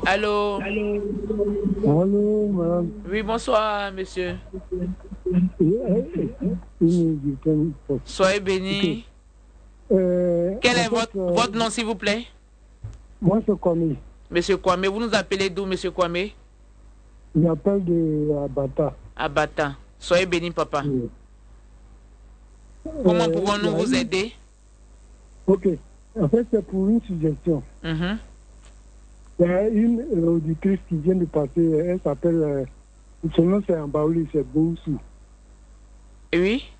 Allô? Allô, madame. Oui, bonsoir, monsieur. Soyez béni. Quel est votre nom, s'il vous plaît? Moi, c'est Kwame. Monsieur Kwame, vous nous appelez d'où, monsieur Kwame? Je m'appelle de Abata. Abata. Soyez béni, papa. Oui. Comment pouvons-nous vous aider? Ok. En fait, c'est pour une suggestion. Il y a une auditrice qui vient de passer, elle s'appelle, son nom c'est Ambaouli, c'est Boussou. Oui.